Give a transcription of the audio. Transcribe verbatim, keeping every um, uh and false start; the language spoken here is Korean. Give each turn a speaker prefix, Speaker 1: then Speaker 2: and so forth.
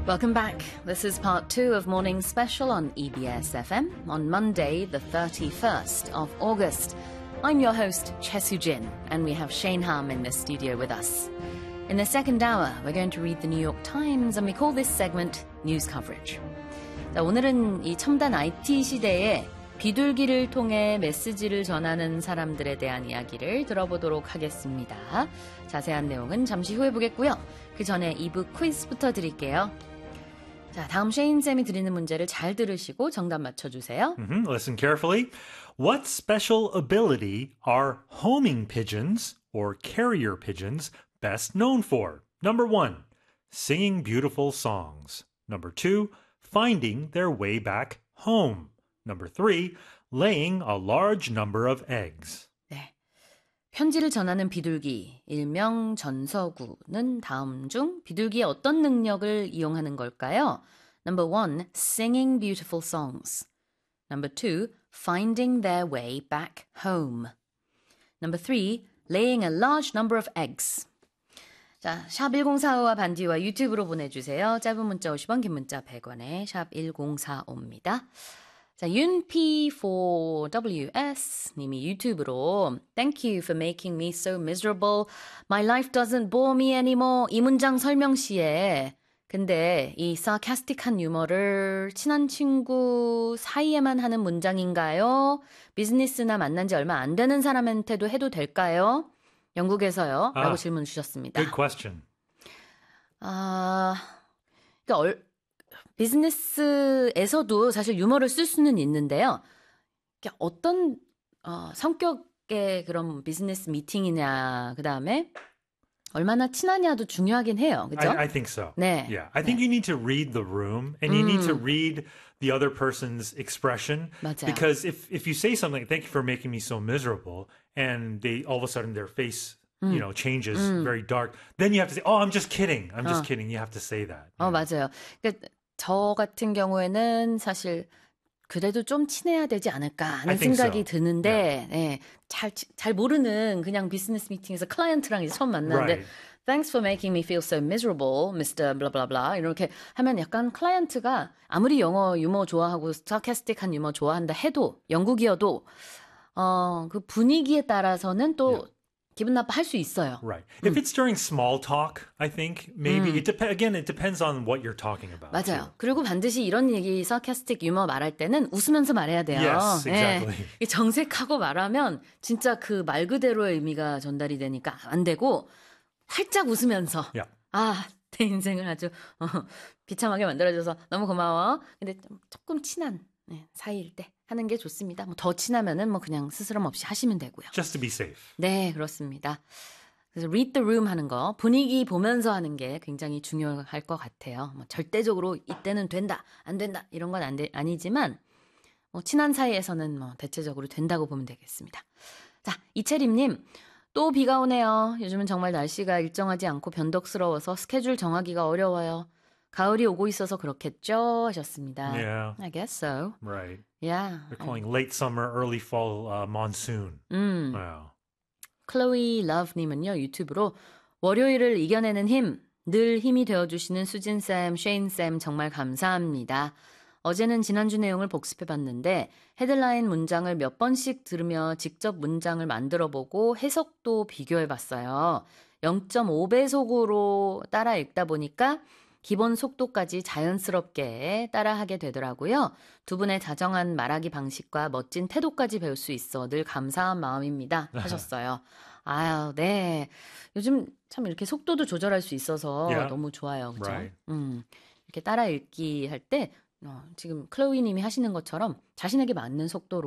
Speaker 1: Welcome back. This is part two of Morning Special on E B S F M on Monday, the thirty-first of August. I'm your host, Choi Soo-jin, and we have Shane Ham in the studio with us. In the second hour, we're going to read the New York Times, and we call this segment News Coverage. 자, 오늘은 이 첨단 아이티 시대에 비둘기를 통해 메시지를 전하는 사람들에 대한 이야기를 들어보도록 하겠습니다. 자세한 내용은 잠시 후에 보겠고요. 그 전에 이 부 퀴즈부터 드릴게요. 자, 다음 셰인 쌤이 드리는 문제를 잘 들으시고 정답 맞춰주세요.
Speaker 2: Mm-hmm. Listen carefully. What special ability are homing pigeons or carrier pigeons best known for? Number one, singing beautiful songs. Number two, finding their way back home. Number three, laying a large number of eggs.
Speaker 1: 네. 편지를 전하는 비둘기, 일명 전서구는 다음 중 비둘기의 어떤 능력을 이용하는 걸까요? Number one, singing beautiful songs. Number two, finding their way back home. Number three, laying a large number of eggs. 자, 샵 일공사오와 반디와 유튜브로 보내주세요. 짧은 문자 오십 원, 긴 문자 백 원에 샵 일공사오입니다. 자, 윤피 포 더블유 에스 님이 유튜브로 Thank you for making me so miserable. My life doesn't bore me anymore. 이 문장 설명 시에 근데 이 sarcastic한 유머를 친한 친구 사이에만 하는 문장인가요? 비즈니스나 만난 지 얼마 안 되는 사람한테도 해도 될까요? 영국에서요. 라고
Speaker 2: 아,
Speaker 1: 질문 주셨습니다.
Speaker 2: Good question.
Speaker 1: 아, 그러니까 얼, 비즈니스에서도 사실 유머를 쓸 수는 있는데요. 어떤 어, 성격의 그런 비즈니스 미팅이냐, 그 다음에 얼마나 친하냐도 중요하긴 해요. 그죠?
Speaker 2: I, I think so.
Speaker 1: 네.
Speaker 2: Yeah. I think
Speaker 1: 네.
Speaker 2: you need to read the room and you
Speaker 1: 음.
Speaker 2: need to read the other person's expression.
Speaker 1: 맞아요.
Speaker 2: Because if, if you say something, thank you for making me so miserable, and they all of a sudden their face you know, changes
Speaker 1: 음.
Speaker 2: very dark, then you have to say, oh, I'm just kidding. I'm just
Speaker 1: 어.
Speaker 2: kidding. You have to say that.
Speaker 1: 어, 맞아요. 그러니까 저 같은 경우에는 사실 그래도 좀 친해야 되지 않을까 하는
Speaker 2: I think
Speaker 1: 생각이
Speaker 2: so.
Speaker 1: 드는데 네, 잘, 잘 모르는 그냥 비즈니스 미팅에서 클라이언트랑 이제 처음 만나는데
Speaker 2: Right.
Speaker 1: Thanks for making me feel so miserable, 미스터 blah blah blah 이렇게 하면 약간 클라이언트가 아무리 영어 유머 좋아하고 sarcastic한 유머 좋아한다 해도 영국이어도 어, 그 분위기에 따라서는 또
Speaker 2: Yeah. 기분 나빠 할 수 있어요.
Speaker 1: Right. If it's during small talk, I think maybe
Speaker 2: 음.
Speaker 1: it dep- again it depends on what you're talking about.
Speaker 2: 맞아요.
Speaker 1: too.
Speaker 2: 그리고 반드시 이런 얘기, sarcastic 유머 말할 때는 웃으면서 말해야 돼요.
Speaker 1: Yes, exactly.
Speaker 2: 예. 정색하고 말하면 진짜 그 말 그대로의 의미가 전달이 되니까 안 되고 활짝 웃으면서
Speaker 1: Yeah.
Speaker 2: 아, 내 인생을 아주 어, 비참하게 만들어줘서 너무 고마워. 근데 좀 조금 친한 네, 사이일 때 하는 게 좋습니다. 뭐 더 친하면은 뭐 그냥 스스럼 없이 하시면 되고요.
Speaker 1: Just to be safe.
Speaker 2: 네, 그렇습니다. 그래서 read the room 하는 거, 분위기 보면서 하는 게 굉장히 중요할 것 같아요. 뭐 절대적으로 이때는 된다, 안 된다 이런 건 안 돼, 아니지만 뭐 친한 사이에서는 뭐 대체적으로 된다고 보면 되겠습니다. 자, 이채림님. 또 비가 오네요. 요즘은 정말 날씨가 일정하지 않고 변덕스러워서 스케줄 정하기가 어려워요. 가을이 오고 있어서 그렇겠죠? 하셨습니다.
Speaker 1: Yeah.
Speaker 2: I guess so.
Speaker 1: Right.
Speaker 2: Yeah.
Speaker 1: They're calling late summer, early fall uh, monsoon.
Speaker 2: 음.
Speaker 1: Wow.
Speaker 2: 클로이 러브님은요. 유튜브로 월요일을 이겨내는 힘, 늘 힘이 되어주시는 수진쌤, 쉐인쌤 정말 감사합니다. 어제는 지난주 내용을 복습해봤는데 헤드라인 문장을 몇 번씩 들으며 직접 문장을 만들어보고 해석도 비교해봤어요. 영 점 오 배속으로 따라 읽다 보니까 기본 속도까지 자연스럽게 따라하게 되더라고요. 두 분의 다정한 말하기 방식과 멋진 태도까지 배울 수 있어 늘 감사한 마음입니다. 하셨어요. 아유, 네. 요즘 참 이렇게 속도도 조절할 수 있어서
Speaker 1: Yeah.
Speaker 2: 너무 좋아요. 그죠?
Speaker 1: Right.
Speaker 2: 음, 이렇게 따라 읽기 할 때 어, 지금 클로이 님이 하시는 것처럼 자신에게 맞는 속도로